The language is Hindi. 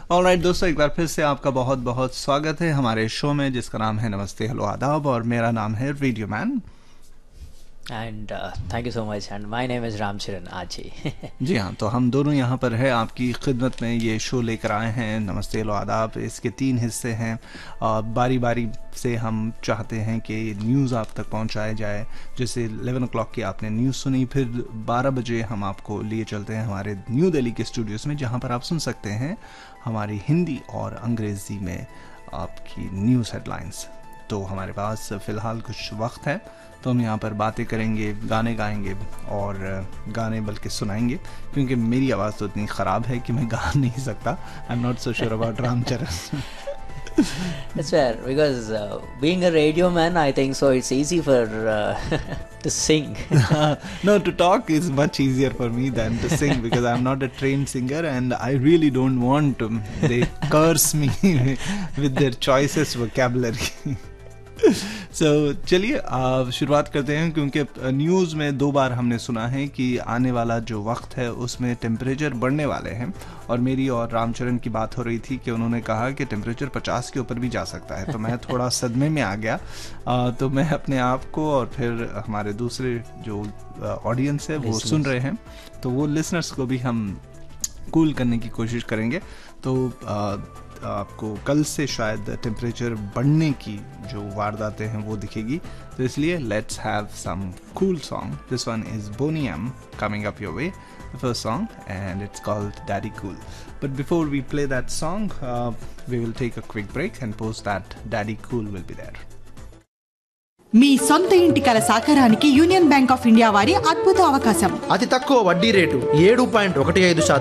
ऑलराइट दोस्तों, एक बार फिर से आपका बहुत बहुत स्वागत है हमारे शो में जिसका नाम है नमस्ते हेलो आदाब, और मेरा नाम है radio man. And thank you so much. And my name is Ram Charan Aji. जी हाँ, तो हम दोनों यहाँ पर है आपकी खिदमत में ये शो लेकर आए हैं नमस्ते हेलो आदाब। इसके 3 हिस्से हैं। बारी बारी से हम चाहते हैं कि न्यूज़ आप तक पहुँचाया जाए। जैसे 11 o'clock की आपने न्यूज़ सुनी, फिर 12 बजे हम आपको लिए चलते हैं हमारे न्यू दिल्ली के स्टूडियोज़ में, जहाँ पर आप सुन सकते हैं हमारी हिंदी और अंग्रेज़ी में आपकी न्यूज़ हेडलाइंस। तो हमारे पास फ़िलहाल कुछ वक्त है, तो हम यहाँ पर बातें करेंगे, गाने गाएंगे और गाने बल्कि सुनाएंगे, क्योंकि मेरी आवाज़ तो इतनी ख़राब है कि मैं गा नहीं सकता। I am not so sure about Ramcharan. That's fair, because being a radio man, I think so it's easy for to sing. No, to talk is much easier for me than to sing, because I'm not a trained singer and I really don't want to. They curse me with their choicest vocabulary. So, चलिए शुरुआत करते हैं, क्योंकि न्यूज़ में 2 बार हमने सुना है कि आने वाला जो वक्त है उसमें टेम्परेचर बढ़ने वाले हैं, और मेरी और रामचरण की बात हो रही थी कि उन्होंने कहा कि टेम्परेचर 50 के ऊपर भी जा सकता है। तो मैं थोड़ा सदमे में आ गया। तो मैं अपने आप को और फिर हमारे दूसरे जो ऑडियंस है वो सुन रहे हैं, तो वो लिसनर्स को भी हम कूल करने की कोशिश करेंगे। तो आपको कल से शायद टेम्परेचर बढ़ने की जो वारदातें हैं वो दिखेगी, तो इसलिए let's have some cool song. This one is bony am coming up your way, the first song, and it's called daddy cool. But before we play that song we will take a quick break and post that daddy cool will be there. మీ సొంత ఇంటి కల సాకారానికి యూనియన్ బ్యాంక్ ఆఫ్ ఇండియా వారి అద్భుత అవకాశం. అతి తక్కువ వడ్డీ రేటు 7.15%